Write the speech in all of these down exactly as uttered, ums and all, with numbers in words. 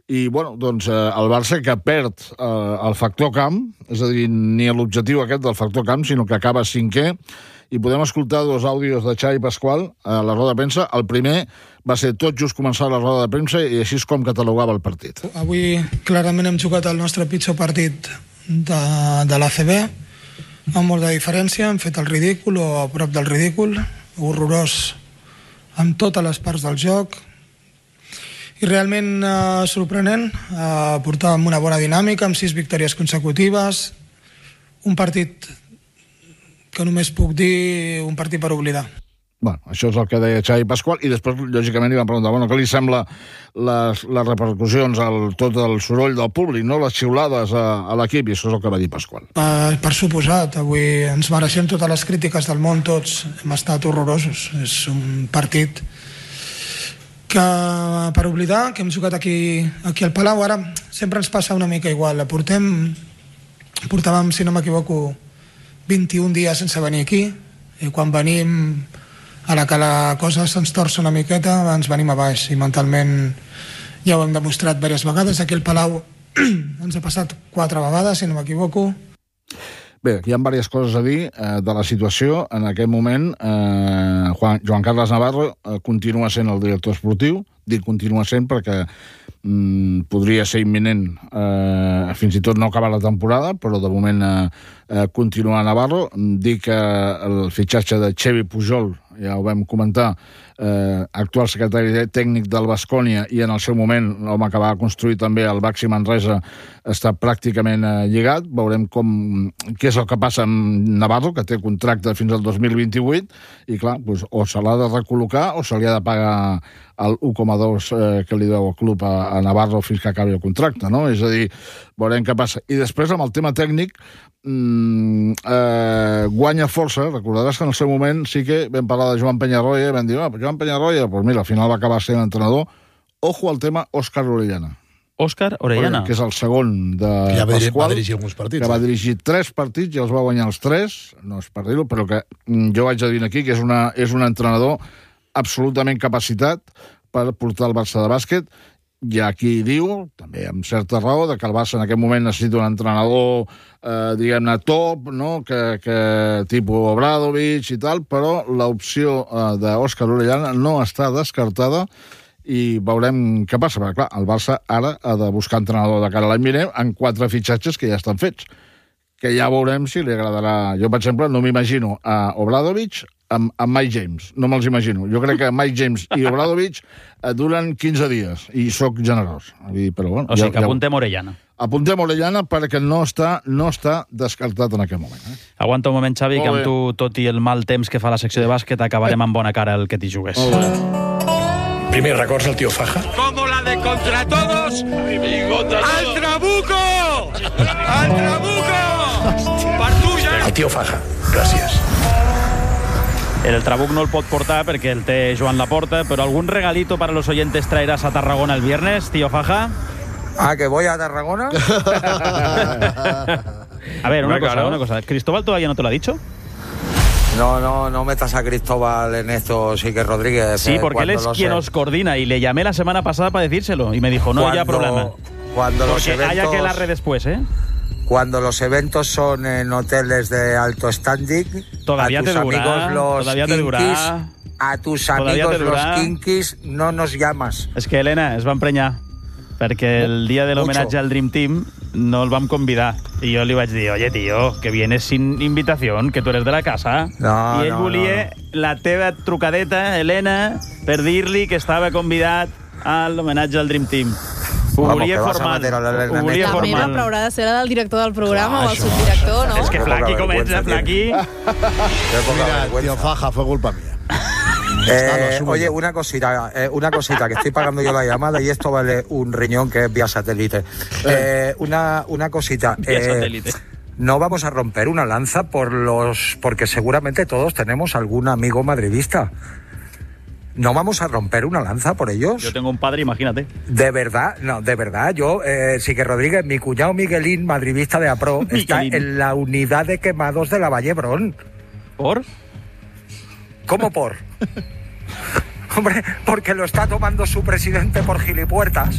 I, bueno, doncs, eh, el Barça que perd eh, el factor camp, és a dir, ni l'objectiu aquest del factor camp, sinó que acaba cinquè, i podem escoltar dos àudios de Xavi Pasqual a la roda de premsa. El primer va ser tot just començar la roda de premsa i així és com catalogava el partit. Avui clarament hem jugat el nostre pitjor partit de, de l'A C B, amb molta diferència, hem fet el ridícul o a prop del ridícul, horrorós amb totes les parts del joc, i realment eh, sorprenent. Eh, portàvem una bona dinàmica amb sis victòries consecutives, un partit que només puc dir un partit per oblidar. Bueno, això és el que deia Xavi Pasqual, i després, lògicament, li van preguntar, bueno, què li sembla les, les repercussions, el, tot el soroll del públic, no? Les xiulades a, a l'equip, i això és el que va dir Pasqual. Per, per suposat, avui ens mereixem totes les crítiques del món, tots hem estat horrorosos. És un partit que, per oblidar, que hem jugat aquí, aquí al Palau. Ara sempre ens passa una mica igual. Portem, portàvem, si no m'equivoco, vint-i-un dies sense venir aquí, i quan venim, a la que la cosa se'ns torça una miqueta, ens venim a baix, i mentalment ja ho hem demostrat diverses vegades. Aquí al Palau ens ha passat quatre vegades, si no m'equivoco. Bé, hi ha diverses coses a dir eh, de la situació. En aquest moment, eh, Juan, Joan Carles Navarro eh, continua sent el director esportiu. Dic continua sent perquè mm, podria ser imminent, eh, fins i tot no acabar la temporada, però de moment eh, eh, continua Navarro. Dic que el fitxatge de Xevi Pujol, ja ho vam comentar, eh, actual secretari tècnic del Baskonia, i en el seu moment l'home que va construir també el Baxi Manresa, està pràcticament eh, lligat. Veurem com, què és el que passa amb Navarro, que té contracte fins al dos mil vint-i-vuit, i clar, doncs, o se l'ha de recol·locar o se li ha de pagar el u coma dos eh, que li deu el club a, a Navarro fins que acabi el contracte, no? És a dir, veurem què passa. I després, amb el tema tècnic, mm, eh, guanya força. Recordaràs que en el seu moment sí que vam parlar de Joan Peñarroya i vam dir, ah, Joan Peñarroya, doncs mira, al final va acabar sent entrenador. Ojo al tema Òscar Orellana. Òscar Orellana. Que és el segon de que ja va Pasqual, va dirigir alguns partits. Que va dirigir tres partits i els va guanyar els tres, no és per dir-ho, però que jo vaig a dir aquí que és, una, és un entrenador absolutament capacitat per portar el Barça de bàsquet. Hi ha qui diu, també amb certa raó, de que el Barça en aquest moment necessita un entrenador, eh, diguem-ne, top, no? que, que tipus Obradovic i tal, però l'opció eh, d'Òscar Orellana no està descartada i veurem què passa, perquè clar, el Barça ara ha de buscar entrenador de cara a l'any vinent en quatre fitxatges que ja estan fets, que ja veurem si li agradarà. Jo, per exemple, no m'imagino a Obradovic amb, amb Mike James, no me'ls imagino. Jo crec que Mike James i Obradovic eh, duren quinze dies, i sóc generós. Però, bueno, o sigui, ja, que apuntem Orellana. Apuntem Orellana perquè no està, no està descartat en aquest moment. Eh? Aguanta un moment, Xavi, que amb tu, tot i el mal temps que fa la secció de bàsquet, acabarem amb bona cara el que t'hi jugués. Primer records al tío Faja. Como la de contra todos. ¡Al Trabuco! ¡Al Trabuco! ¡Partuya! Al tío Faja. Gràcies. El Trabuc no el pot portar perquè el té Joan Laporta, però algun regalito para los oyentes traerás a Tarragona el viernes, tío Faja? Ah, ¿que voy a Tarragona? A ver, una cosa, una cosa. ¿Cristóbal todavía no te lo ha dicho? No, no, no metas a Cristóbal en esto, sí que Rodríguez. Sí, porque él es quien sé. os coordina y le llamé la semana pasada para decírselo y me dijo, no haya problema. Cuando los porque eventos, haya que larre después, ¿eh? Cuando los eventos son en hoteles de alto standing, todavía a tus te dura, amigos los todavía te dura. kinkis, a tus amigos los kinkis no nos llamas. És que Helena es va emprenyar perquè el dia de l'homenatge al Dream Team no el vam convidar i jo li vaig dir, oye tío, que vienes sin invitación, que tu eres de la casa. No, i ell no, volia no. la teva trucadeta, Helena, per dir-li que estava convidat a l'homenatge al Dream Team. Ho volia formar. La meva però haurà de ser la del director del programa Clar, o el subdirector, no? És que Flaqui comença, Flaqui. Mira, tío Faja, fue culpa mía. Eh, oye, una cosita, eh, una cosita, que estoy pagando yo la llamada y esto vale un riñón que es vía satélite. Eh, una, una cosita. Vía eh, satélite. No vamos a romper una lanza por los, porque seguramente todos tenemos algún amigo madridista. ¿No vamos a romper una lanza por ellos? Yo tengo un padre, imagínate. De verdad, no, de verdad. Yo, eh, sí que Rodríguez, mi cuñado Miguelín, madridista de APRO, está en la unidad de quemados de la Vallebrón. ¿Por? ¿Cómo por? Hombre, porque lo está tomando su presidente por gilipuertas.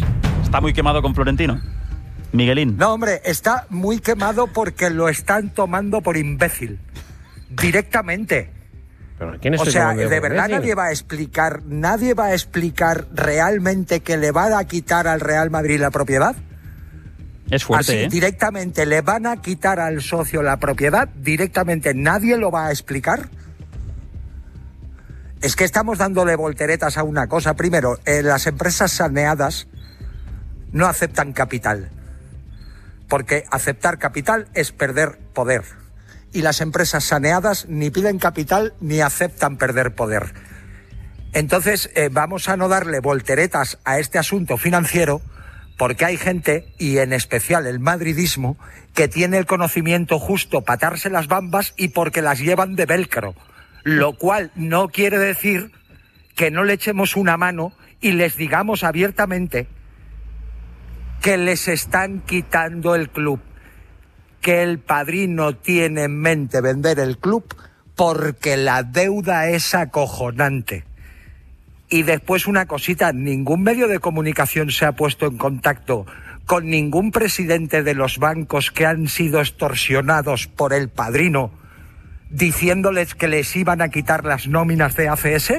¿Está muy quemado con Florentino? Miguelín. No, hombre, está muy quemado porque lo están tomando por imbécil. Directamente. ¿Pero quién es o sea, de verdad imbécil? nadie va a explicar, nadie va a explicar realmente que le van a quitar al Real Madrid la propiedad. Es fuerte, Así, ¿eh? Directamente le van a quitar al socio la propiedad, directamente nadie lo va a explicar. Es que estamos dándole volteretas a una cosa. Primero, eh, las empresas saneadas no aceptan capital, porque aceptar capital es perder poder. Y las empresas saneadas ni piden capital ni aceptan perder poder. Entonces, eh, vamos a no darle volteretas a este asunto financiero, porque hay gente, y en especial el madridismo, que tiene el conocimiento justo para atarse las bambas y porque las llevan de velcro. Lo cual no quiere decir que no le echemos una mano y les digamos abiertamente que les están quitando el club, que el padrino tiene en mente vender el club porque la deuda es acojonante. Y después una cosita, ningún medio de comunicación se ha puesto en contacto con ningún presidente de los bancos que han sido extorsionados por el padrino diciéndoles que les iban a quitar las nóminas de A C S.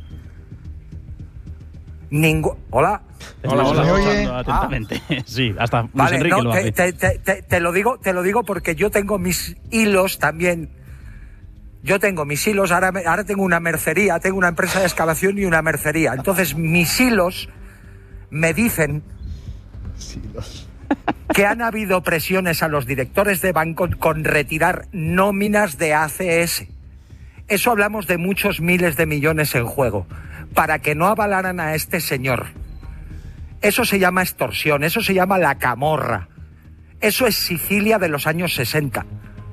Ningún... Hola. Hola, hola. Oye. Atentamente. Ah. Sí, hasta Luis vale, Enrique no, lo hace. Te, te, te, te lo digo, te lo digo porque yo tengo mis hilos también. Yo tengo mis hilos, ahora, ahora tengo una mercería, tengo una empresa de excavación y una mercería. Entonces mis hilos me dicen que han habido presiones a los directores de banco con retirar nóminas de A C S. Eso hablamos de muchos miles de millones en juego, para que no avalaran a este señor. Eso se llama extorsión, eso se llama la camorra. Eso es Sicilia de los años sesenta.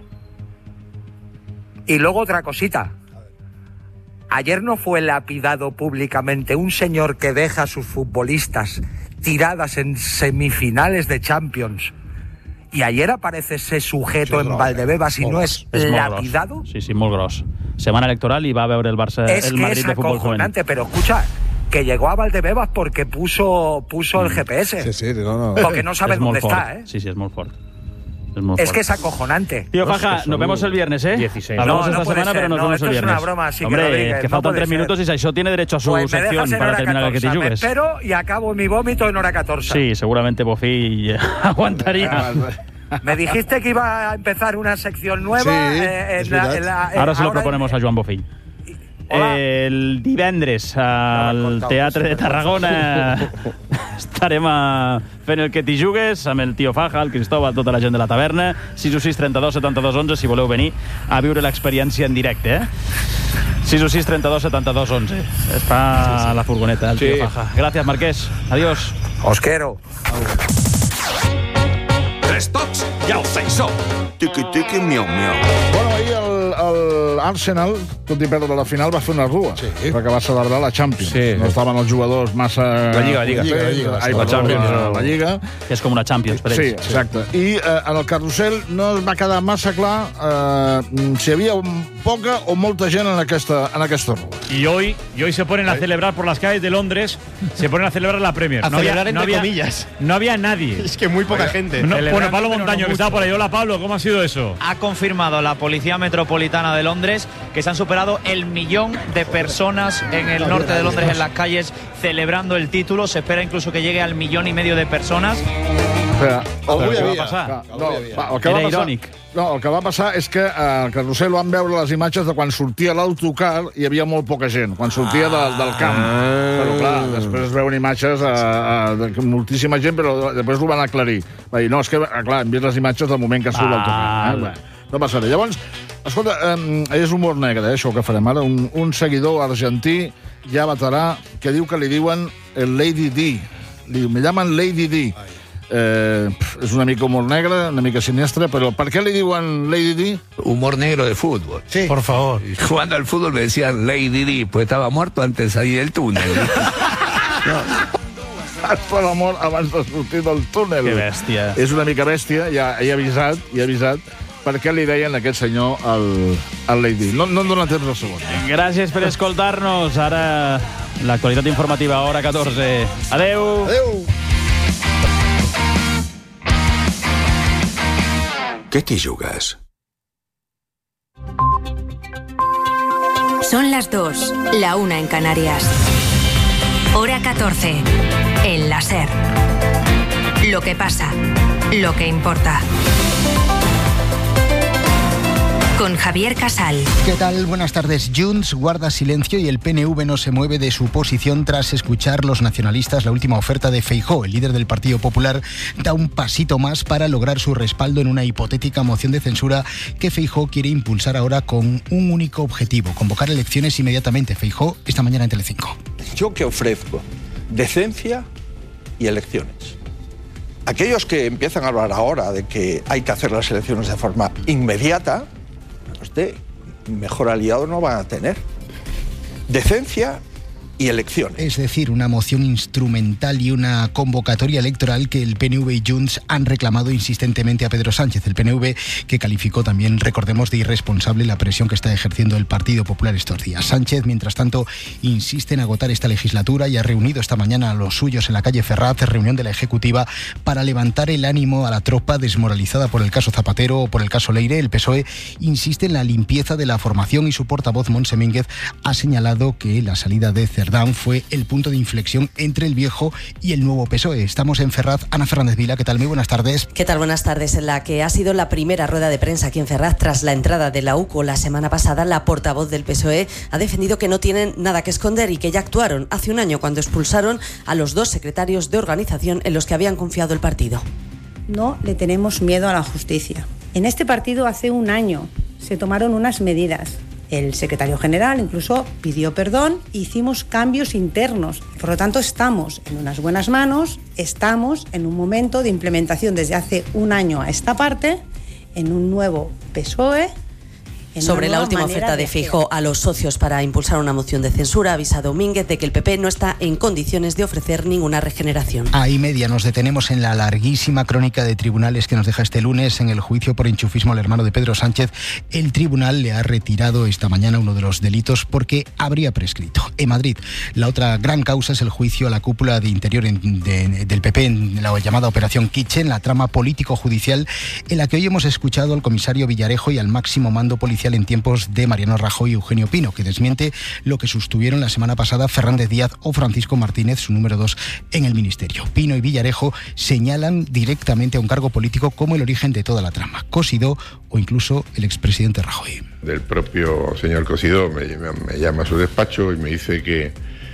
Y luego otra cosita. Ayer no fue lapidado públicamente un señor que deja a sus futbolistas tiradas en semifinales de Champions. Y ayer aparece ese sujeto en Valdebebas y no es, es lapidado. Sí, sí, molt gros. Semana electoral y va a ver el Barça, es el que Madrid es de fútbol juvenil. Pero escucha, que llegó a Valdebebas porque puso, puso el G P S. Sí, sí, no, no. Porque no sabe dónde fort. está, ¿eh? Sí, sí, es muy fuerte. Es, muy es fort. que es acojonante. Tío Faja, nos vemos el viernes, ¿eh? dieciséis. Hablamos no, no esta semana, ser. pero nos no, vemos el viernes. Es una broma, sí Hombre, que, lo digas, que no faltan tres ser. minutos y Saixó tiene derecho a su pues sección para terminar el que te Me jugues. espero y acabo mi vómito en hora catorce. Sí, seguramente Bofi aguantaría. Me dijiste que iba a empezar una sección nueva. Sí, eh, es en la, verdad. en la, en Ahora se lo ahora proponemos en, a Joan Bofill. Hola. El divendres al Teatre de Tarragona estarem a fent el que t'hi jugues amb el tio Faja, el Cristóbal, tota la gent de la taverna. sis u sis trenta dos setanta dos onze si voleu venir a viure l'experiència en directe, eh? sis u sis trenta dos setanta dos onze. Està sí, sí. a la furgoneta el sí. tio Faja. Gràcies, Marquès. Adiós. Os quiero. Tres tocs i el Saixó. Tiqui, tiqui, miau, miau. Bueno, ahir el, el Arsenal, tot i perdre la final, va fer una rua, Sí. perquè va celebrar la Champions. Sí. No estaven els jugadors massa... La Lliga, la Lliga. Sí, La Lliga, ai, la perdó, Champions, la, no. la Lliga. És com una Champions per Sí, ells. exacte. I eh, en el carrusel no es va quedar massa clar eh, si hi havia poca o molta gent en aquesta, en aquesta rua. Y hoy, y hoy se ponen a celebrar por las calles de Londres, se ponen a celebrar la Premier. A no celebrar había, entre no había, comillas. No había nadie. Es que muy poca gente. No, bueno, Pablo pero Montaño, no que estaba por ahí. Hola, Pablo, ¿cómo ha sido eso? Ha confirmado la Policía Metropolitana de Londres que se han superado el millón de personas en el norte de Londres en las calles celebrando el título. Se espera incluso que llegue al millón y medio de personas. Espera, Algú hi què va havia. passar? Clar, no, algú hi havia. va, el que Era va passar, irònic. No, el que va passar és que eh, al carrusel van veure les imatges de quan sortia l'autocar i hi havia molt poca gent, quan sortia de, del camp. Però clar, després es veuen imatges eh, eh, de moltíssima gent, però després ho van aclarir. Va dir, no, és que, eh, clar, hem vist les imatges del moment que surt l'autocar. Eh? Bé, no passa res. Llavors, escolta, eh, és humor negre, eh, això que farem ara. Un, un seguidor argentí, ja veterà, que diu que li diuen el Lady D. Li, me llaman Lady D. Eh, és una mica humor negre, una mica sinistre, però per què li diuen Lady D? Humor negro de fútbol. Sí. Por favor. Jugando al fútbol me decían Lady D, pues estaba muerto antes de salir del túnel. Per l'amor abans de sortir del túnel. Que bèstia. És una mica bèstia, ja he avisat, he avisat, per què li deien a aquest senyor el, el Lady D. No, no em dóna temps al segon. Gràcies per escoltar-nos. Ara l'actualitat informativa, hora catorze. Adeu. Adéu. Què t'hi jugues? Son las dos, la una en Canarias. Hora catorce, en la SER. Lo que pasa, lo que importa. Con Javier Casal. ¿Qué tal? Buenas tardes. Junts guarda silencio y el P N V no se mueve de su posición tras escuchar los nacionalistas la última oferta de Feijóo. El líder del Partido Popular da un pasito más para lograr su respaldo en una hipotética moción de censura que Feijóo quiere impulsar ahora con un único objetivo: convocar elecciones inmediatamente. Feijóo esta mañana en Telecinco. Yo que ofrezco decencia y elecciones. Aquellos que empiezan a hablar ahora de que hay que hacer las elecciones de forma inmediata, usted mejor aliado no van a tener. Decencia y elecciones. Es decir, una moción instrumental y una convocatoria electoral que el P N V y Junts han reclamado insistentemente a Pedro Sánchez. El P N V que calificó también, recordemos, de irresponsable la presión que está ejerciendo el Partido Popular estos días. Sánchez, mientras tanto, insiste en agotar esta legislatura y ha reunido esta mañana a los suyos en la calle Ferraz, reunión de la Ejecutiva, para levantar el ánimo a la tropa desmoralizada por el caso Zapatero o por el caso Leire. El P S O E insiste en la limpieza de la formación y su portavoz, Montse Mínguez, ha señalado que la salida de Cerdán fue el punto de inflexión entre el viejo y el nuevo P S O E. Estamos en Ferraz. Ana Fernández Vila, ¿qué tal? Muy buenas tardes. ¿Qué tal? Buenas tardes. En la que ha sido la primera rueda de prensa aquí en Ferraz tras la entrada de la U C O la semana pasada, la portavoz del P S O E ha defendido que no tienen nada que esconder y que ya actuaron hace un año cuando expulsaron a los dos secretarios de organización en los que habían confiado el partido. No le tenemos miedo a la justicia. En este partido hace un año se tomaron unas medidas. El secretario general incluso pidió perdón e hicimos cambios internos. Por lo tanto, estamos en unas buenas manos, estamos en un momento de implementación desde hace un año a esta parte, en un nuevo P S O E. Sobre la última oferta de Feijóo a los socios para impulsar una moción de censura, ha avisado Mínguez de que el P P no está en condiciones de ofrecer ninguna regeneración. Ahí media nos detenemos en la larguísima crónica de tribunales que nos deja este lunes en el juicio por enchufismo al hermano de Pedro Sánchez. El tribunal le ha retirado esta mañana uno de los delitos porque habría prescrito. En Madrid, la otra gran causa es el juicio a la cúpula de interior en, de, del P P en la llamada Operación Kitchen, la trama político-judicial en la que hoy hemos escuchado al comisario Villarejo y al máximo mando policial en tiempos de Mariano Rajoy y Eugenio Pino, que desmiente lo que sostuvieron la semana pasada Fernández Díaz o Francisco Martínez, su número dos en el ministerio. Pino y Villarejo señalan directamente a un cargo político como el origen de toda la trama, Cosidó o incluso el expresidente Rajoy. Del propio señor Cosidó me, me llama a su despacho y me dice que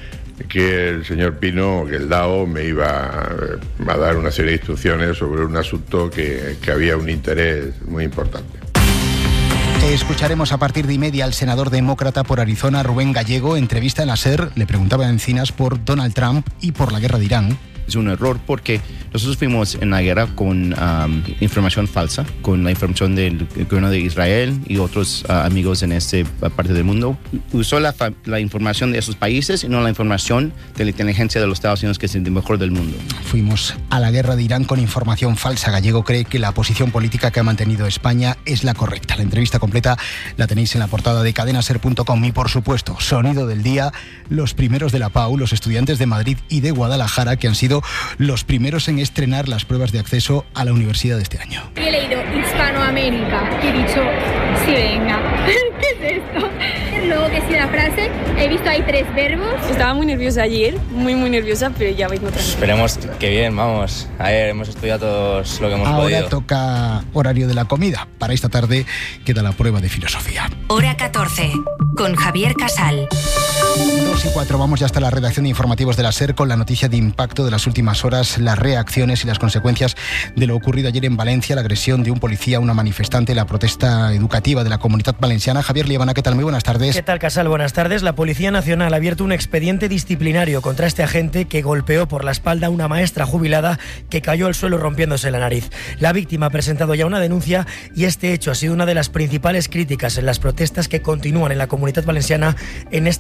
que el señor Pino, que el D A O, me iba a, a dar una serie de instrucciones sobre un asunto que, que había un interés muy importante. Escucharemos a partir de y media al senador demócrata por Arizona, Rubén Gallego. Entrevista en la SER, le preguntaba a Encinas por Donald Trump y por la guerra de Irán. Es un error porque nosotros fuimos en la guerra con um, información falsa, con la información del gobierno de Israel y otros uh, amigos en esta parte del mundo. Usó la, la información de esos países y no la información de la inteligencia de los Estados Unidos, que es el mejor del mundo. Fuimos a la guerra de Irán con información falsa. Gallego cree que la posición política que ha mantenido España es la correcta. La entrevista completa la tenéis en la portada de cadena ser punto com y, por supuesto, sonido del día, los primeros de la P A U, los estudiantes de Madrid y de Guadalajara, que han sido los primeros en estrenar las pruebas de acceso a la universidad de este año. He leído Hispanoamérica y he dicho, sí, venga, ¿qué es esto? Luego que sí la frase, he visto ahí tres verbos. Estaba muy nerviosa ayer, muy muy nerviosa, pero ya vengo tranquila. Esperemos que bien, vamos. Ayer hemos estudiado todos lo que hemos Ahora podido. Ahora toca horario de la comida. Para esta tarde queda la prueba de filosofía. Hora catorce, con Javier Casal. dos y cuatro, vamos ya hasta la redacción de informativos de la SER con la noticia de impacto de las últimas horas, las reacciones y las consecuencias de lo ocurrido ayer en Valencia, la agresión de un policía a una manifestante, la protesta educativa de la Comunidad Valenciana. Javier Liebana, ¿qué tal? Muy buenas tardes. ¿Qué tal, Casal? Buenas tardes. La Policía Nacional ha abierto un expediente disciplinario contra este agente que golpeó por la espalda a una maestra jubilada que cayó al suelo rompiéndose la nariz. La víctima ha presentado ya una denuncia y este hecho ha sido una de las principales críticas en las protestas que continúan en la Comunidad Valenciana en esta cuarta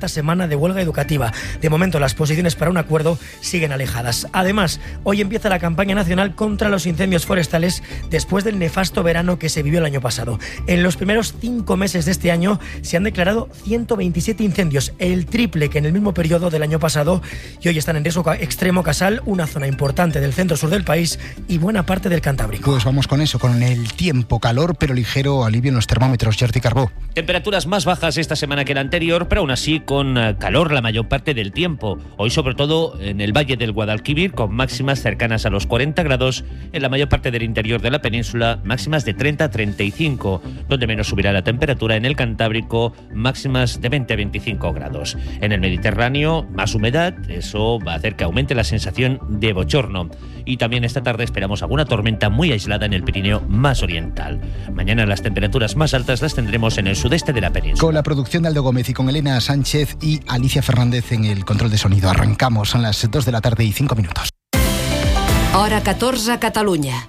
cuarta semana de huelga educativa. De momento, las posiciones para un acuerdo siguen alejadas. Además, hoy empieza la campaña nacional contra los incendios forestales después del nefasto verano que se vivió el año pasado. En los primeros cinco meses de este año se han declarado ciento veintisiete incendios, el triple que en el mismo periodo del año pasado, y hoy están en riesgo extremo Casal, una zona importante del centro-sur del país y buena parte del Cantábrico. Pues vamos con eso, con el tiempo, calor pero ligero alivio en los termómetros. Jordi Carbó. Temperaturas más bajas esta semana que la anterior, pero aún así con calor la mayor parte del tiempo. Hoy sobre todo en el Valle del Guadalquivir, con máximas cercanas a los cuarenta grados, en la mayor parte del interior de la península, máximas de treinta a treinta y cinco, donde menos subirá la temperatura en el Cantábrico, máximas de veinte a veinticinco grados. En el Mediterráneo, más humedad, eso va a hacer que aumente la sensación de bochorno. Y también esta tarde esperamos alguna tormenta muy aislada en el Pirineo más oriental. Mañana las temperaturas más altas las tendremos en el sudeste de la península. Con la producción de Aldo Gómez y con Elena Sánchez y Alicia Fernández en el control de sonido. Arrancamos, son las dos de la tarde y cinco minutos. Hora catorze, Catalunya.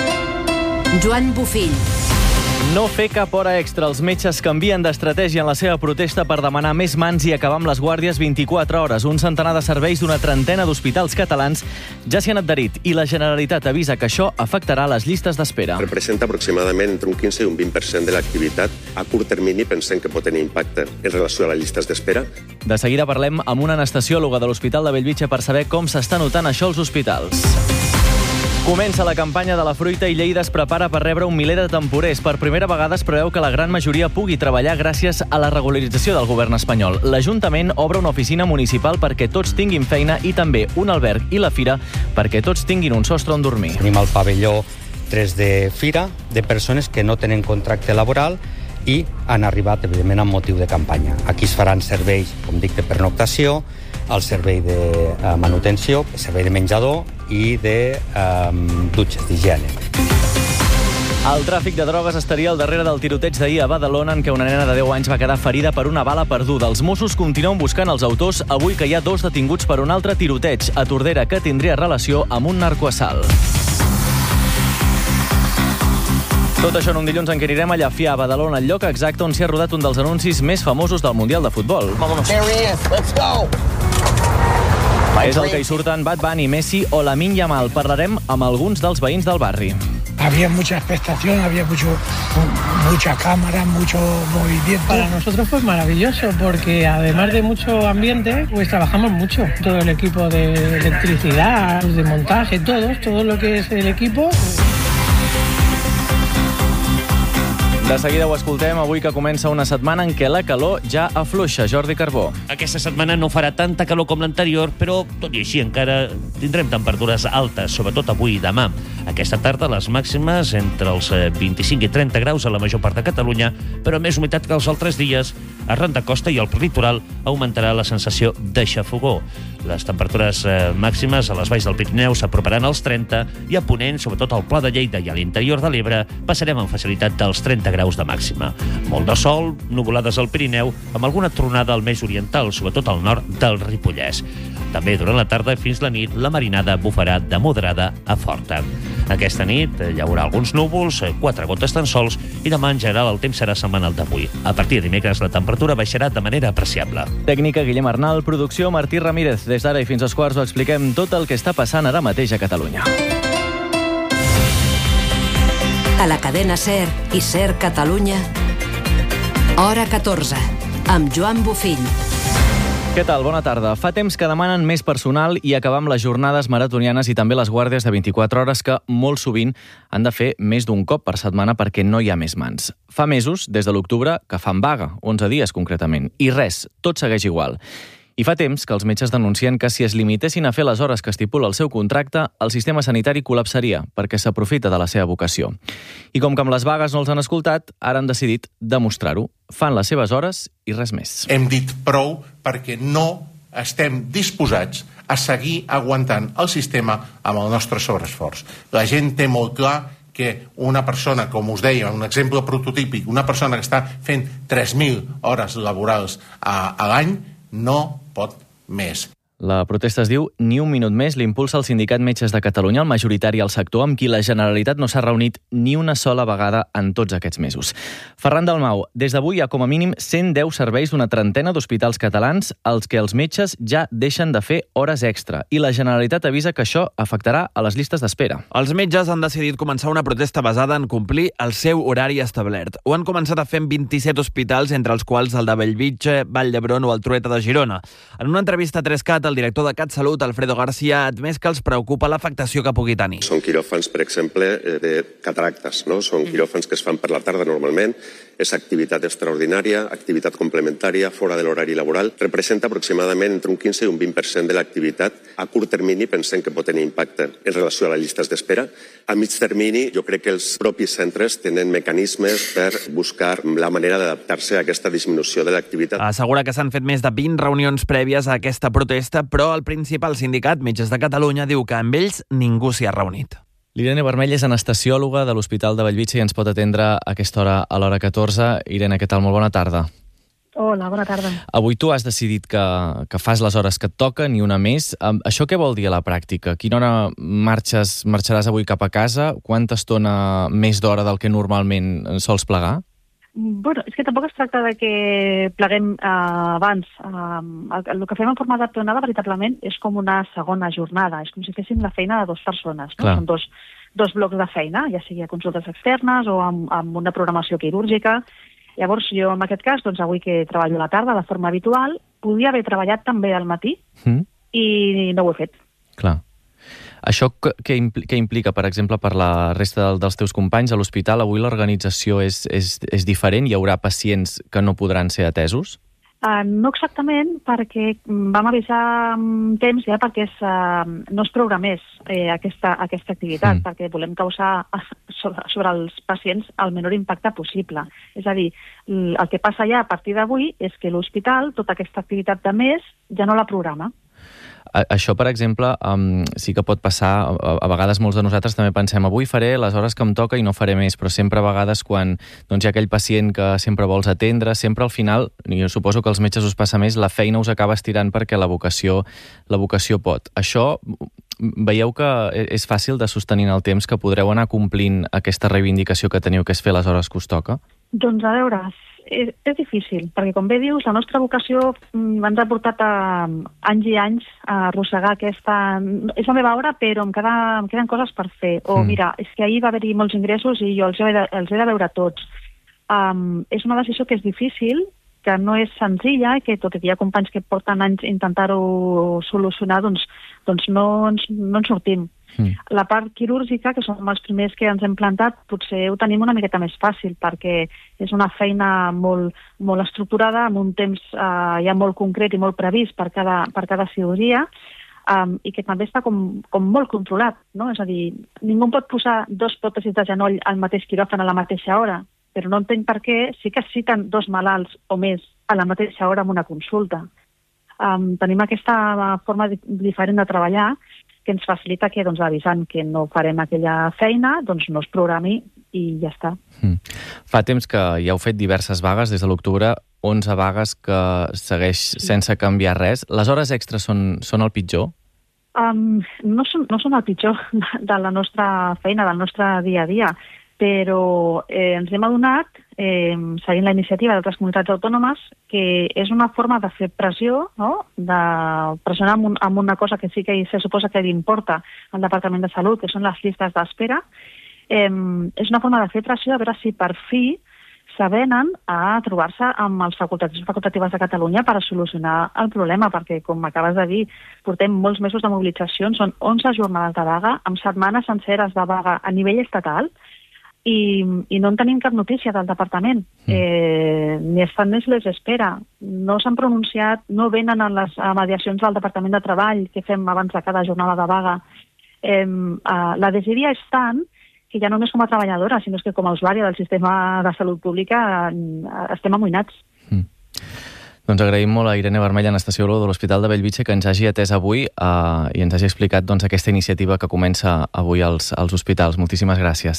Joan Bufill. No fer cap hora extra. Els metges canvien d'estratègia en la seva protesta per demanar més mans i acabar amb les guàrdies vint-i-quatre hores. Un centenar de serveis d'una trentena d'hospitals catalans ja s'hi han adherit i la Generalitat avisa que això afectarà les llistes d'espera. Representa aproximadament entre un quinze i un vint per cent de l'activitat. A curt termini pensem que pot tenir impacte en relació a les llistes d'espera. De seguida parlem amb una anestesiòloga de l'Hospital de Bellvitge per saber com s'està notant això als hospitals. Comença la campanya de la fruita i Lleida es prepara per rebre un miler de temporers. Per primera vegada es preveu que la gran majoria pugui treballar gràcies a la regularització del govern espanyol. L'Ajuntament obre una oficina municipal perquè tots tinguin feina i també un alberg i la fira perquè tots tinguin un sostre on dormir. Tenim el pavelló tres de fira de persones que no tenen contracte laboral i han arribat, evidentment, amb motiu de campanya. Aquí es faran serveis, com dic, de pernoctació, el servei de uh, manutenció, el servei de menjador i de um, dutxes d'higiene. El tràfic de drogues estaria al darrere del tiroteig d'ahir a Badalona, en què una nena de deu anys va quedar ferida per una bala perduda. Els Mossos continuen buscant els autors avui que hi ha dos detinguts per un altre tiroteig a Tordera que tindria relació amb un narcoassalt. Tot això en un dilluns en què anirem a Llafià, a Badalona, el lloc exacte on s'hi ha rodat un dels anuncis més famosos del Mundial de Futbol. És el que hi surten Bad Bunny, Messi o Lamine Yamal. Parlarem amb alguns dels veïns del barri. Había mucha expectación, había mucho, mucha cámara, mucho movimiento. Para nosotros fue maravilloso porque además de mucho ambiente, pues trabajamos mucho. Todo el equipo de electricidad, de montaje, todos, todo lo que es el equipo. De seguida ho escoltem, avui que comença una setmana en què la calor ja afluixa. Jordi Carbó. Aquesta setmana no farà tanta calor com l'anterior, però tot i així encara tindrem temperatures altes, sobretot avui i demà. Aquesta tarda les màximes entre els vint-i-cinc i trenta graus a la major part de Catalunya, però més humitat que els altres dies. Arran de costa i al litoral augmentarà la sensació de xafogor. Les temperatures eh, màximes a les valls del Pirineu s'aproparan als trenta i a Ponent, sobretot al Pla de Lleida i a l'interior de l'Ebre, passarem amb facilitat dels trenta graus de màxima. Molt de sol, nuvolades al Pirineu, amb alguna tronada al més oriental, sobretot al nord del Ripollès. També durant la tarda fins la nit la marinada bufarà de moderada a forta. Aquesta nit hi haurà alguns núvols, quatre gotes tan sols, i demà en general el temps serà semblant al d'avui. A partir de dimecres la temperatura baixarà de manera apreciable. Tècnica Guillem Arnal, producció Martí Ramírez. Des d'ara i fins als quarts ho expliquem tot el que està passant ara mateix a Catalunya. A la cadena SER i SER Catalunya, Hora catorze, amb Joan Bufill. Què tal? Bona tarda. Fa temps que demanen més personal i acabar amb les jornades maratonianes i també les guàrdies de vint-i-quatre hores que molt sovint han de fer més d'un cop per setmana perquè no hi ha més mans. Fa mesos, des de l'octubre, que fan vaga, onze dies concretament, i res, tot segueix igual. I fa temps que els metges denuncien que si es limitessin a fer les hores que estipula el seu contracte, el sistema sanitari col·lapsaria perquè s'aprofita de la seva vocació. I com que amb les vagues no els han escoltat, ara han decidit demostrar-ho. Fan les seves hores i res més. Hem dit prou perquè no estem disposats a seguir aguantant el sistema amb el nostre sobreesforç. La gent té molt clar que una persona, com us deia, un exemple prototípic, una persona que està fent tres mil hores laborals a, a l'any, no pot més. La protesta es diu Ni un minut més, l'impulsa el Sindicat Metges de Catalunya, el majoritari al sector, amb qui la Generalitat no s'ha reunit ni una sola vegada en tots aquests mesos. Ferran Dalmau, des d'avui hi ha com a mínim cent deu serveis d'una trentena d'hospitals catalans als que els metges ja deixen de fer hores extra i la Generalitat avisa que això afectarà a les llistes d'espera. Els metges han decidit començar una protesta basada en complir el seu horari establert. Ho han començat a fer en vint-i-set hospitals, entre els quals el de Bellvitge, Vall d'Hebron o el Trueta de Girona. En una entrevista a tres cat, el director de CatSalut, Alfredo García, ha admès que els preocupa l'afectació que pugui tenir. Són quiròfans, per exemple, de cataractes, no? Són quiròfans que es fan per la tarda normalment, és activitat extraordinària, activitat complementària, fora de l'horari laboral. Representa aproximadament entre un quinze i un vint per cent de l'activitat. A curt termini pensem que pot tenir impacte en relació a les llistes d'espera. A mig termini jo crec que els propis centres tenen mecanismes per buscar la manera d'adaptar-se a aquesta disminució de l'activitat. Assegura que s'han fet més de vint reunions prèvies a aquesta protesta, però el principal sindicat, Metges de Catalunya, diu que amb ells ningú s'hi ha reunit. L'Irene Vermell és anestesiòloga de l'Hospital de Bellvitge i ens pot atendre a aquesta hora a l'hora catorze. Irene, què tal? Molt bona tarda. Hola, bona tarda. Avui tu has decidit que, que fas les hores que et toquen i una més. Això què vol dir a la pràctica? A quina hora marxes, marxaràs avui cap a casa? Quanta estona més d'hora del que normalment sols plegar? Bueno, és que tampoc es tracta de que pleguem eh, abans. Eh, el, el que fem en forma de peonada, veritablement, és com una segona jornada. És com si féssim la feina de dues persones. No? Són dos, dos blocs de feina, ja sigui a consultes externes o amb, amb una programació quirúrgica. Llavors, jo, en aquest cas, doncs, avui que treballo a la tarda de forma habitual, podia haver treballat també al matí mm. i no ho he fet. Clar. Això què implica, per exemple, per la resta dels teus companys a l'hospital? Avui l'organització és, és, és diferent? Hi haurà pacients que no podran ser atesos? Uh, no exactament, perquè vam avisar amb temps ja perquè es, uh, no es programés eh, aquesta, aquesta activitat, mm. perquè volem causar sobre, sobre els pacients el menor impacte possible. És a dir, el que passa ja a partir d'avui és que l'hospital, tota aquesta activitat de més, ja no la programa. Això, per exemple, um, sí que pot passar. A, a vegades molts de nosaltres també pensem avui faré les hores que em toca i no faré més, però sempre a vegades quan doncs, hi ha aquell pacient que sempre vols atendre, sempre al final, jo suposo que als metges us passa més, la feina us acaba estirant perquè la vocació, la vocació pot. Això, veieu que és fàcil de sostenir en el temps, que podreu anar complint aquesta reivindicació que teniu, que és fer les hores que us toca? Doncs a veure, és, és difícil, perquè com bé dius, la nostra vocació ens ha portat a anys i anys a arrossegar aquesta... És la meva hora, però em, queda, em queden coses per fer. O mm. mira, és que ahir va haver-hi molts ingressos i jo els he de, els he de veure tots. Um, és una decisió que és difícil, que no és senzilla, i que tot i que hi ha companys que porten anys intentar-ho solucionar, doncs, doncs no, ens, no ens sortim. Mm. La part quirúrgica, que som els primers que ens hem plantat, potser ho tenim una miqueta més fàcil, perquè és una feina molt, molt estructurada, amb un temps eh, ja molt concret i molt previst per cada, per cada cirurgia, um, i que també està com, com molt controlat, no? És a dir, ningú pot posar dos pròtesis de genoll al mateix quiròfan a la mateixa hora, però no entenc per què sí que es citen dos malalts o més a la mateixa hora en una consulta. Um, tenim aquesta forma diferent de treballar que ens facilita que, doncs, avisant que no farem aquella feina, doncs no es programi i ja està. Mm. Fa temps que ja heu fet diverses vagues, des de l'octubre, onze vagues que segueix sense canviar res. Les hores extres són, són el pitjor? Um, no, són, no són el pitjor de la nostra feina, del nostre dia a dia, però eh, ens hem adonat, eh, seguint la iniciativa d'altres comunitats autònomes, que és una forma de fer pressió, no? De pressionar amb, un, amb una cosa que sí que se suposa que li importa al Departament de Salut, que són les llistes d'espera. Eh, és una forma de fer pressió a veure si per fi s'avenen a trobar-se amb els facultatius i facultatives de Catalunya per a solucionar el problema, perquè, com acabes de dir, portem molts mesos de mobilitzacions, són onze jornades de vaga, amb setmanes senceres de vaga a nivell estatal, I, i no en tenim cap notícia del departament. Mm. Eh, ni estan més les espera. No s'han pronunciat, no venen a les a mediacions del Departament de Treball que fem abans de cada jornada de vaga. Eh, eh, la desídia és tant que ja no només com a treballadora, sinó que com a usuària del sistema de salut pública eh, estem amoïnats. Mm. Doncs agraïm molt a Irene Vermell, anestesiòloga de l'Hospital de Bellvitge, que ens hagi atès avui eh, i ens hagi explicat doncs, aquesta iniciativa que comença avui als, als hospitals. Moltíssimes gràcies.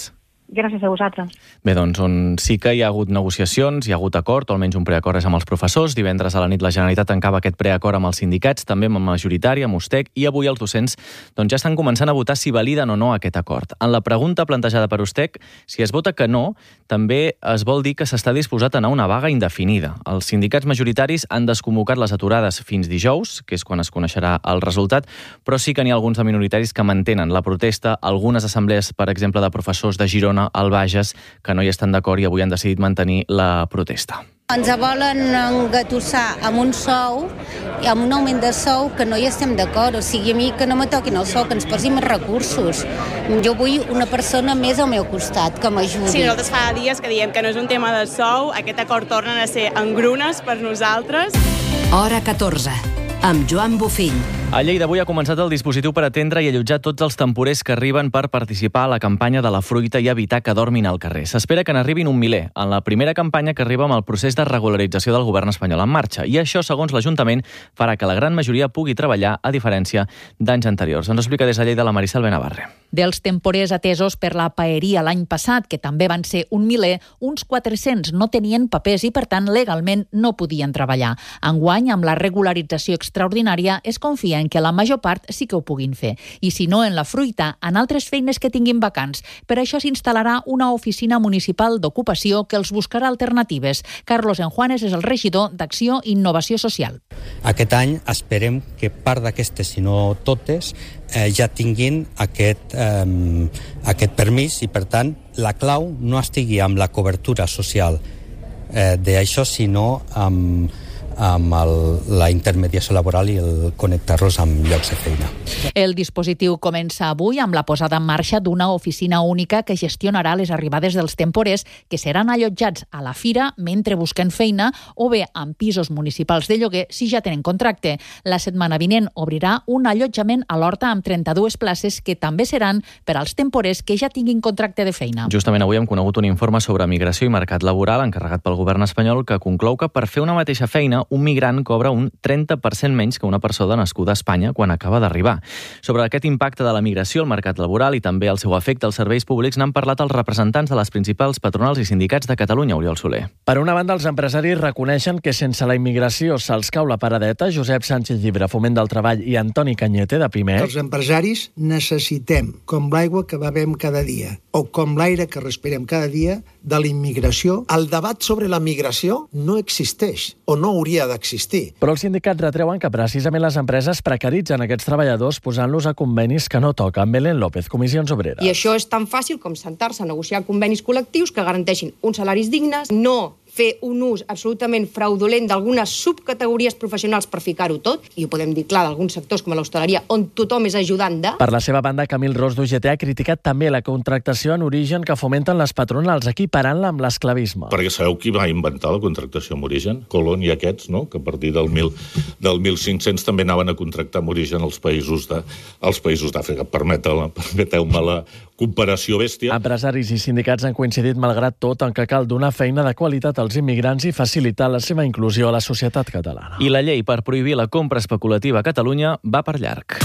Gràcies a vosaltres. Bé, doncs, on sí que hi ha hagut negociacions, hi ha hagut acord, o almenys un preacord és amb els professors. Divendres a la nit la Generalitat tancava aquest preacord amb els sindicats, també amb majoritari, amb Ustec, i avui els docents doncs, ja estan començant a votar si validen o no aquest acord. En la pregunta plantejada per Ustec, si es vota que no, també es vol dir que s'està disposat a anar a una vaga indefinida. Els sindicats majoritaris han desconvocat les aturades fins dijous, que és quan es coneixerà el resultat, però sí que n'hi ha alguns de minoritaris que mantenen la protesta, algunes assemblees, per exemple, de professors de Girona, al Bages, que no hi estan d'acord i avui han decidit mantenir la protesta. Ens volen engatussar amb un sou i amb un augment de sou que no hi estem d'acord. O sigui, a mi que no me toquin el sou, que ens posin més recursos. Jo vull una persona més al meu costat, que m'ajudi. Sí, nosaltres fa dies que diem que no és un tema de sou, aquest acord tornen a ser engrunes per nosaltres. Hora catorze, amb Joan Bofill. A Lleida avui ha començat el dispositiu per atendre i allotjar tots els temporers que arriben per participar a la campanya de la fruita i evitar que dormin al carrer. S'espera que n'arribin un miler, en la primera campanya que arriba amb el procés de regularització del govern espanyol en marxa. I això, segons l'Ajuntament, farà que la gran majoria pugui treballar, a diferència d'anys anteriors. Ens explica des de Lleida la Maricel Benavarre. Dels temporers atesos per la paeria l'any passat, que també van ser un miler, uns quatre-cents no tenien papers i, per tant, legalment no podien treballar. Enguany, amb la regularització extraordinària, es confia en que la major part sí que ho puguin fer. I si no en la fruita, en altres feines que tinguin vacants. Per això s'instal·larà una oficina municipal d'ocupació que els buscarà alternatives. Carlos Enjuanes és el regidor d'Acció i Innovació Social. Aquest any esperem que part d'aquestes, si no totes, eh, ja tinguin aquest, eh, aquest permís i, per tant, la clau no estigui amb la cobertura social eh, d'això, sinó amb amb el, la intermediació laboral i el connectar-los amb llocs de feina. El dispositiu comença avui amb la posada en marxa d'una oficina única que gestionarà les arribades dels temporers que seran allotjats a la fira mentre busquen feina o bé en pisos municipals de lloguer si ja tenen contracte. La setmana vinent obrirà un allotjament a l'Horta amb trenta-dues places que també seran per als temporers que ja tinguin contracte de feina. Justament avui hem conegut un informe sobre migració i mercat laboral encarregat pel govern espanyol que conclou que per fer una mateixa feina un migrant cobra un trenta per cent menys que una persona nascuda a Espanya quan acaba d'arribar. Sobre aquest impacte de la migració al mercat laboral i també el seu efecte als serveis públics n'han parlat els representants de les principals patronals i sindicats de Catalunya, Oriol Soler. Per una banda, els empresaris reconeixen que sense la immigració se'ls cau la paradeta. Josep Sánchez Llibre, Foment del Treball, i Antoni Cañete, de Pimec. Els empresaris necessitem, com l'aigua que bevem cada dia, o com l'aire que respirem cada dia, de la immigració. El debat sobre la migració no existeix, o no hauria d'existir. Però els sindicats retreuen que precisament les empreses precaritzen aquests treballadors posant-los a convenis que no toquen. Belén López, Comissions Obreres. I això és tan fàcil com sentar-se a negociar convenis col·lectius que garanteixin uns salaris dignes, no fer un ús absolutament fraudulent d'algunes subcategories professionals per ficar-ho tot, i ho podem dir clar d'alguns sectors com l'hostaleria, on tothom és ajudant de... Per la seva banda, Camil Ros d'U G T ha criticat també la contractació en origen que fomenten les patronals, equiparant-la amb l'esclavisme. Perquè sabeu qui va inventar la contractació en origen? Colón i aquests, no?, que a partir del, mil, del mil cinc-cents també anaven a contractar en origen als països de, als països d'Àfrica. Permeteu-me la comparació bèstia. Empresaris i sindicats han coincidit, malgrat tot, en que cal donar feina de qualitat als immigrants i facilitar la seva inclusió a la societat catalana. I la llei per prohibir la compra especulativa a Catalunya va per llarg.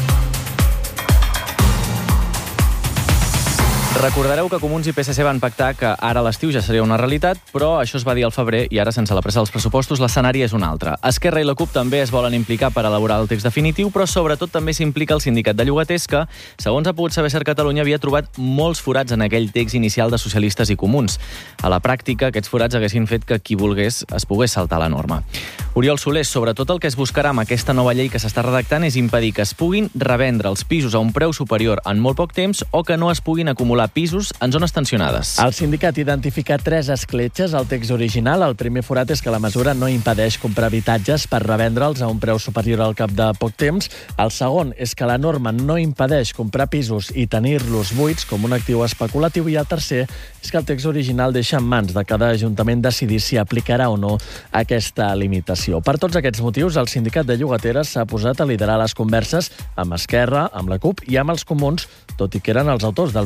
Recordareu que Comuns i P S C van pactar que ara l'estiu ja seria una realitat, però això es va dir al febrer i ara, sense la pressa dels pressupostos, l'escenari és un altre. Esquerra i la CUP també es volen implicar per elaborar el text definitiu, però sobretot també s'implica el sindicat de llogaters que, segons ha pogut saber Ser Catalunya, havia trobat molts forats en aquell text inicial de socialistes i comuns. A la pràctica, aquests forats haguessin fet que qui volgués es pogués saltar la norma. Oriol Soler, sobretot el que es buscarà amb aquesta nova llei que s'està redactant és impedir que es puguin revendre els pisos a un preu superior en molt poc temps o que no es puguin acumular pisos en zones tensionades. El sindicat identifica tres escletxes al text original. El primer forat és que la mesura no impedeix comprar habitatges per revendre'ls a un preu superior al cap de poc temps. El segon és que la norma no impedeix comprar pisos i tenir-los buits com un actiu especulatiu. I el tercer és que el text original deixa en mans de cada ajuntament decidir si aplicarà o no aquesta limitació. Per tots aquests motius, el sindicat de llogateres s'ha posat a liderar les converses amb Esquerra, amb la CUP i amb els comuns, tot i que eren els autors del pacte inicial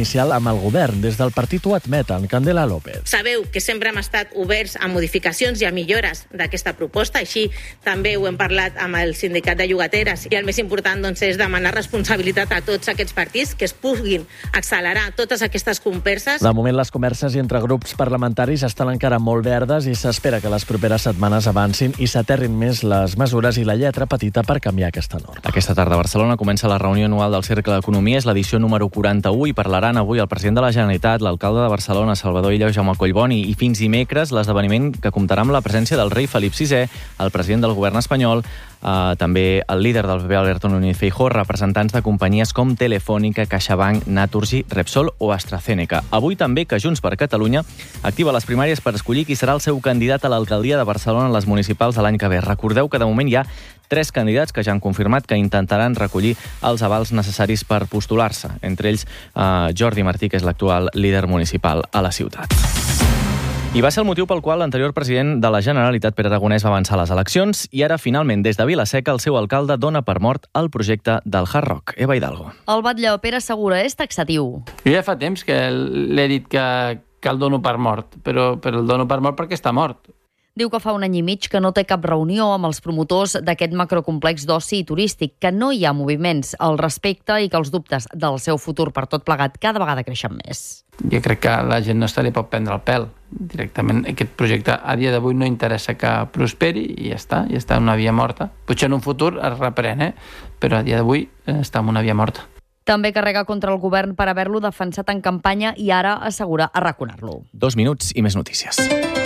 inicial amb el govern. Des del partit ho admeten. Candela López. Sabeu que sempre hem estat oberts a modificacions i a millores d'aquesta proposta. Així també ho hem parlat amb el sindicat de llogateres i el més important doncs, és demanar responsabilitat a tots aquests partits que es puguin accelerar totes aquestes converses. De moment, les converses entre grups parlamentaris estan encara molt verdes i s'espera que les properes setmanes avancin i s'aterrin més les mesures i la lletra petita per canviar aquesta norma. Aquesta tarda a Barcelona comença la reunió anual del Cercle d'Economia, és l'edició número quaranta-u i parlaran avui el president de la Generalitat, l'alcalde de Barcelona, Salvador Illa, Jaume Collboni, i fins dimecres l'esdeveniment que comptarà amb la presència del rei Felip sisè, el president del govern espanyol, Uh, també el líder del P P, Alberto Núñez Feijóo, representants de companyies com Telefònica, CaixaBank, Naturgy, Repsol o AstraZeneca. Avui també que Junts per Catalunya activa les primàries per escollir qui serà el seu candidat a l'alcaldia de Barcelona en les municipals de l'any que ve. Recordeu que de moment hi ha tres candidats que ja han confirmat que intentaran recollir els avals necessaris per postular-se. Entre ells, uh, Jordi Martí, que és l'actual líder municipal a la ciutat. I va ser el motiu pel qual l'anterior president de la Generalitat, Pere Aragonès, va avançar les eleccions i ara, finalment, des de Vila-seca, el seu alcalde dona per mort el projecte del Hard Rock. Eva Hidalgo. El batlle Pere Segura és taxatiu. Jo ja fa temps que l'he dit que, que el dono per mort, però, però el dono per mort perquè està mort. Diu que fa un any i mig que no té cap reunió amb els promotors d'aquest macrocomplex d'oci i turístic, que no hi ha moviments al respecte i que els dubtes del seu futur per tot plegat cada vegada creixen més. Jo crec que la gent no se li pot prendre el pèl. Directament aquest projecte a dia d'avui no interessa que prosperi i ja està, ja està en una via morta. Potser en un futur es reprèn, eh? Però a dia d'avui està en una via morta. També carrega contra el govern per haver-lo defensat en campanya i ara assegura arraconar-lo. Dos minuts i més notícies.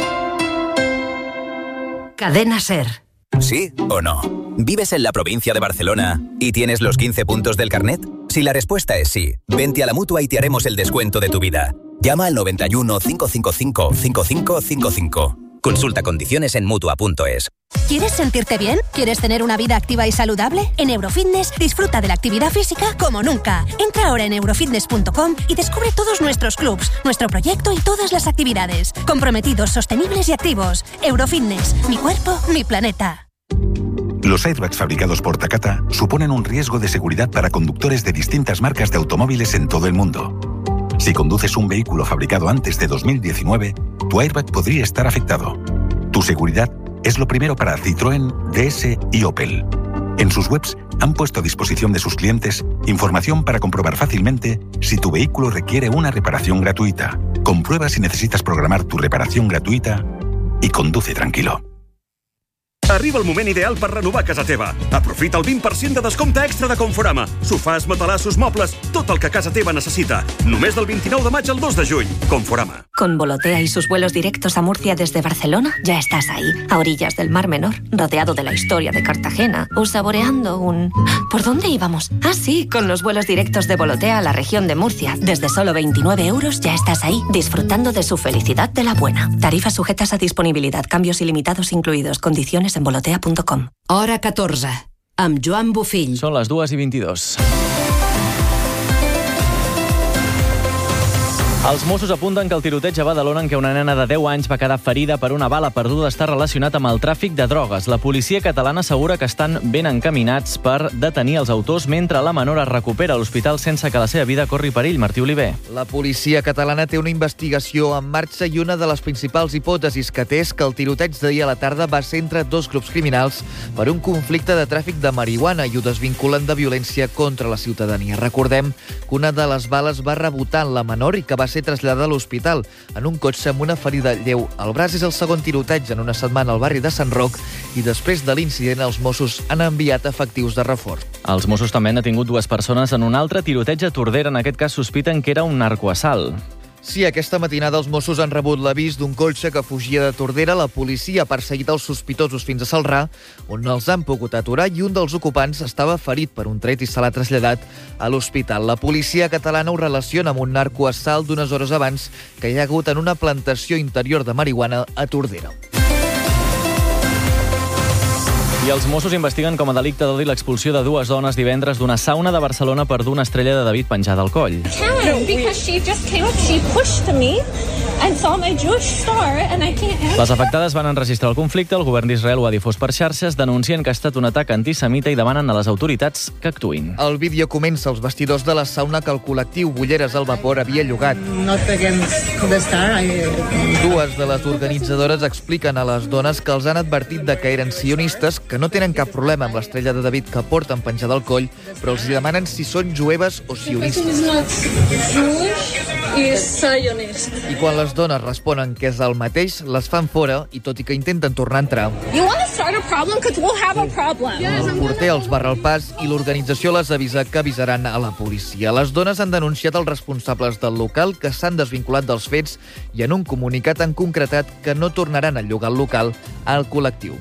Cadena SER. ¿Sí o no? ¿Vives en la provincia de Barcelona y tienes los quince puntos del carnet? Si la respuesta es sí, vente a la Mutua y te haremos el descuento de tu vida. Llama al noventa y uno, cinco cinco cinco, cinco cinco cinco cinco. Consulta condiciones en Mutua punto es. ¿Quieres sentirte bien? ¿Quieres tener una vida activa y saludable? En Eurofitness disfruta de la actividad física como nunca. Entra ahora en eurofitness punto com y descubre todos nuestros clubs, nuestro proyecto y todas las actividades. Comprometidos, sostenibles y activos. Eurofitness. Mi cuerpo, mi planeta. Los airbags fabricados por Takata suponen un riesgo de seguridad para conductores de distintas marcas de automóviles en todo el mundo. Si conduces un vehículo fabricado antes de dos mil diecinueve, tu airbag podría estar afectado. Tu seguridad es lo primero para Citroën, D S y Opel. En sus webs han puesto a disposición de sus clientes información para comprobar fácilmente si tu vehículo requiere una reparación gratuita. Comprueba si necesitas programar tu reparación gratuita y conduce tranquilo. Arriba el moment ideal per renovar casa teva. Aprofita el vint per cent de descompte extra de Conforama. Sofàs, matalassos, mobles, tot el que casa teva necessita. Només del vint-i-nou de maig al dos de juny. Conforama. Con Volotea y sus vuelos directos a Murcia desde Barcelona, ya estás ahí, a orillas del Mar Menor, rodeado de la historia de Cartagena, o saboreando un... ¿Por dónde íbamos? Ah, sí, con los vuelos directos de Volotea a la región de Murcia. Desde solo veintinueve euros ya estás ahí, disfrutando de su felicidad de la buena. Tarifas sujetas a disponibilidad, cambios ilimitados incluidos, condiciones en volotea punto com. Hora catorze, amb Joan Bofill. Són les dues i vint-i-dos. Els Mossos apunten que el tiroteig a Badalona en què una nena de deu anys va quedar ferida per una bala perduda està relacionat amb el tràfic de drogues. La policia catalana assegura que estan ben encaminats per detenir els autors mentre la menor es recupera a l'hospital sense que la seva vida corri perill. Martí Oliver. La policia catalana té una investigació en marxa i una de les principals hipòtesis que té és que el tiroteig d'ahir a la tarda va ser entre dos grups criminals per un conflicte de tràfic de marihuana i ho desvinculen de violència contra la ciutadania. Recordem que una de les bales va rebotar en la menor i que va ser traslladada a l'hospital en un cotxe amb una ferida lleu al braç. És el segon tiroteig en una setmana al barri de Sant Roc i després de l'incident els Mossos han enviat efectius de reforç. Els Mossos també han detingut dues persones en un altre tiroteig a Tordera. En aquest cas sospiten que era un narcoassalt. Sí, aquesta matinada els Mossos han rebut l'avís d'un cotxe que fugia de Tordera. La policia ha perseguit els sospitosos fins a Celrà, on els han pogut aturar i un dels ocupants estava ferit per un tret i se l'ha traslladat a l'hospital. La policia catalana ho relaciona amb un narcoassalt d'unes hores abans que hi ha hagut en una plantació interior de marihuana a Tordera. I els Mossos investiguen com a delicte d'odi l'expulsió de dues dones divendres d'una sauna de Barcelona per dur una estrella de David penjada al coll. Les afectades van enregistrar el conflicte, el govern d'Israel ho ha difós per xarxes, denuncien que ha estat un atac antisemita i demanen a les autoritats que actuïn. El vídeo comença als vestidors de la sauna que el col·lectiu Bulleres al Vapor havia llogat. Dues de les organitzadores expliquen a les dones que els han advertit de que eren sionistes, que no tenen cap problema amb l'estrella de David que porten penjada al coll, però els demanen si són jueves o sionistes. I quan les dones responen que és el mateix, les fan fora i tot i que intenten tornar a entrar, el porter els barra el pas i l'organització les avisa que avisaran a la policia. Les dones han denunciat els responsables del local, que s'han desvinculat dels fets, i en un comunicat han concretat que no tornaran a llogar el local al col·lectiu.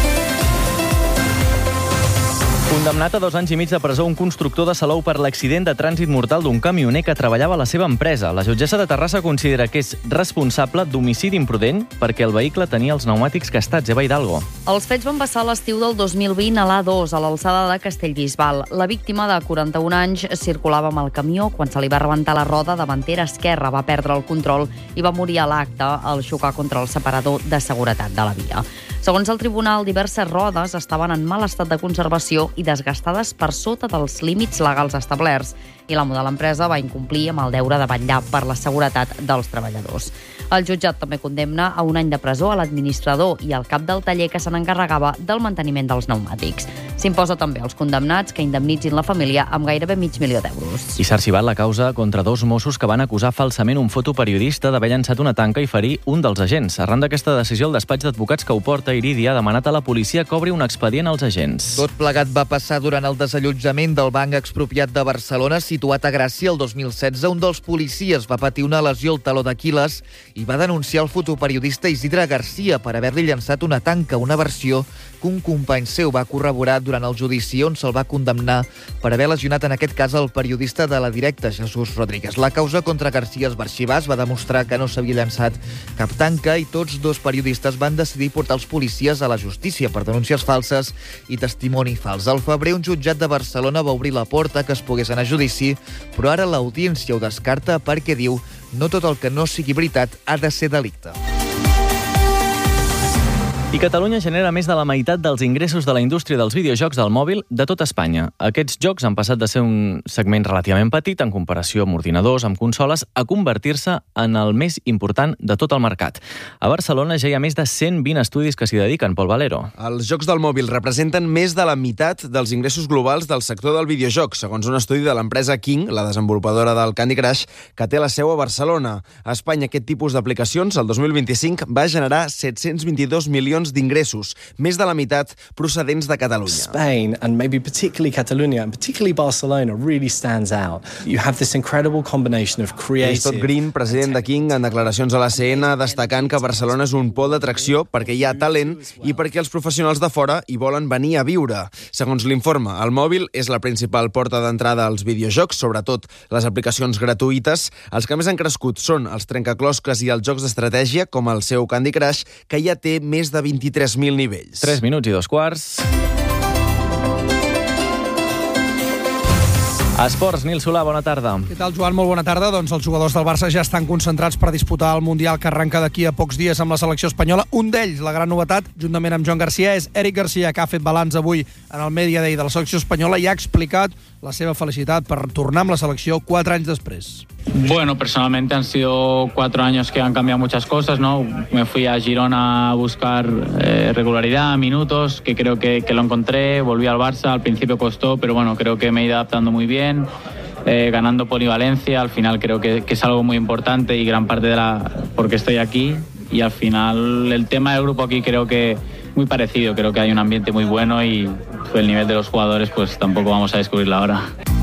Condemnat a dos anys i mig de presó un constructor de Salou per l'accident de trànsit mortal d'un camioner que treballava a la seva empresa. La jutgessa de Terrassa considera que és responsable d'homicidi imprudent perquè el vehicle tenia els pneumàtics gastats. Eva Hidalgo. Els fets van passar a l'estiu del dos mil vint a l'A dos, a l'alçada de Castellbisbal. La víctima, de quaranta-un anys, circulava amb el camió quan se li va rebentar la roda davantera esquerra, va perdre el control i va morir a l'acte al xocar contra el separador de seguretat de la via. Segons el tribunal, diverses rodes estaven en mal estat de conservació i desgastades per sota dels límits legals establerts, i l'amo de l'empresa va incomplir amb el deure de vetllar per la seguretat dels treballadors. El jutjat també condemna a un any de presó a l'administrador i al cap del taller que se n'encarregava del manteniment dels pneumàtics. S'imposa també als condemnats que indemnitzin la família amb gairebé mig milió d'euros. I s'ha arxivat la causa contra dos Mossos que van acusar falsament un fotoperiodista d'haver llançat una tanca i ferir un dels agents. Arran d'aquesta decisió, el despatx d'advocats que ho porta, Iridia, ha demanat a la policia que obri un expedient als agents. Tot plegat va passar durant el desallotjament del banc expropiat de Barcelona, situat a Gràcia el dos mil setze. Un dels policies va patir una lesió al taló d'Aquil·les i va denunciar el fotoperiodista Isidre Garcia per haver-li llançat una tanca, una versió que un company seu va corroborar durant el judici, on se'l va condemnar per haver lesionat, en aquest cas, el periodista de La Directa, Jesús Rodríguez. La causa contra Garcia es va arxivar, es va demostrar que no s'havia llançat cap tanca i tots dos periodistes van decidir portar els policies a la justícia per denúncies falses i testimoni fals. Al febrer, un jutjat de Barcelona va obrir la porta que es pogués anar a judici, però ara l'audiència ho descarta perquè diu no tot el que no sigui veritat ha de ser delicte. I Catalunya genera més de la meitat dels ingressos de la indústria dels videojocs del mòbil de tot Espanya. Aquests jocs han passat de ser un segment relativament petit en comparació amb ordinadors, amb consoles, a convertir-se en el més important de tot el mercat. A Barcelona ja hi ha més de cent vint estudis que s'hi dediquen, Pol Valero. Els jocs del mòbil representen més de la meitat dels ingressos globals del sector del videojoc, segons un estudi de l'empresa King, la desenvolupadora del Candy Crush, que té la seu a Barcelona. A Espanya aquest tipus d'aplicacions, el dos mil vint-i-cinc, va generar set-cents vint-i-dos milions d'ingressos, més de la meitat procedents de Catalunya. Spain, and maybe particularly Catalonia, and particularly Barcelona, really stands out. You have this incredible combination of creative... Scott Green, president de King, en declaracions a la C N, destacant que Barcelona és un pol d'atracció perquè hi ha talent i perquè els professionals de fora hi volen venir a viure. Segons l'informe, el mòbil és la principal porta d'entrada als videojocs, sobretot les aplicacions gratuïtes. Els que més han crescut són els trencaclosques i els jocs d'estratègia, com el seu Candy Crush, que ja té més de vint-i-tres mil nivells. tres minuts i dos quarts. Esports, Nil Solà, bona tarda. Què tal, Joan? Molt bona tarda. Doncs els jugadors del Barça ja estan concentrats per disputar el Mundial que arrenca d'aquí a pocs dies amb la selecció espanyola. Un d'ells, la gran novetat, juntament amb Joan Garcia, és Eric Garcia, que ha fet balanç avui en el Media Day de la selecció espanyola i ha explicat la seva felicitat per tornar amb la selecció quatre anys després. Bueno, personalmente han sido cuatro años que han cambiado muchas cosas, ¿no? Me fui a Girona a buscar eh, regularidad, minutos, que creo que, que lo encontré. Volví al Barça, al principio costó, pero bueno, creo que me he ido adaptando muy bien, eh, ganando polivalencia. Al final creo que, que es algo muy importante y gran parte de la... porque estoy aquí. Y al final el tema del grupo aquí creo que muy parecido. Creo que hay un ambiente muy bueno y el nivel de los jugadores pues tampoco vamos a descubrirlo ahora.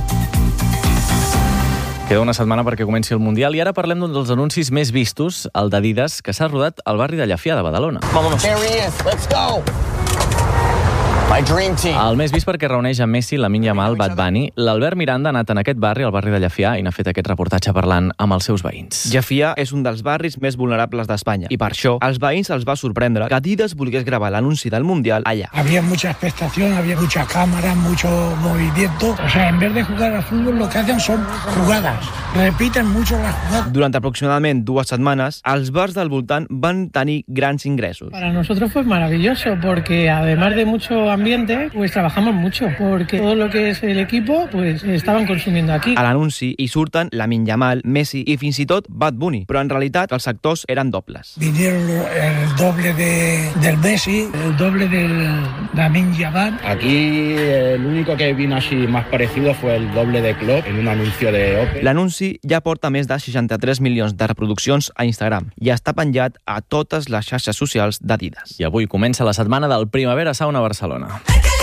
Queda una setmana perquè comenci el Mundial i ara parlem d'un dels anuncis més vistos, el d'Adidas, que s'ha rodat al barri de Llafià de Badalona. Vámonos. There he is. Let's go. El més vist perquè reuneix a Messi, Lamine Yamal, Bad Bunny. L'Albert Miranda ha anat en aquest barri, al barri de Llefià, i n'ha fet aquest reportatge parlant amb els seus veïns. Llefià és un dels barris més vulnerables d'Espanya i per això als veïns els va sorprendre que Adidas volgués gravar l'anunci del Mundial allà. Había mucha expectación, había mucha cámara, mucho movimiento. O sea, en vez de jugar al fútbol, lo que hacen son jugadas. Repiten mucho las jugadas. Durant aproximadament dues setmanes, els bars del voltant van tenir grans ingressos. Para nosotros fue maravilloso porque además de mucho ambiente, pues trabajamos mucho porque todo lo que es el equipo, pues estaban consumiendo aquí. A l'anunci hi surten Lamine Yamal, Messi i fins i tot Bad Bunny, però en realitat els actors eren dobles. Vinieron el doble de, del Messi, el doble del Lamine Yamal. Aquí el único que vino así más parecido fue el doble de Klopp en un anuncio de Opel. L'anunci ja porta més de seixanta-tres milions de reproduccions a Instagram i està penjat a totes les xarxes socials d'Adidas. I avui comença la setmana del Primavera Sauna a Barcelona.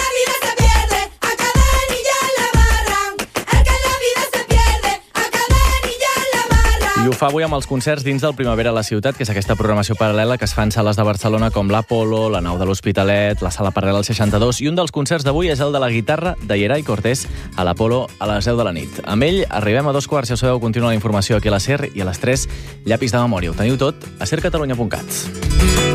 I ho fa avui amb els concerts dins del Primavera a la ciutat, que és aquesta programació paral·lela que es fa en sales de Barcelona com l'Apolo, la Nau de l'Hospitalet, la Sala Paral·lela al seixanta-dos, i un dels concerts d'avui és el de la guitarra de Yeray Cortés a l'Apolo a les deu de la nit. Amb ell arribem a dos quarts, ja ho sabeu, continua la informació aquí a la SER, i a les tres, llapis de memòria. Ho teniu tot a ser catalunya punt cat.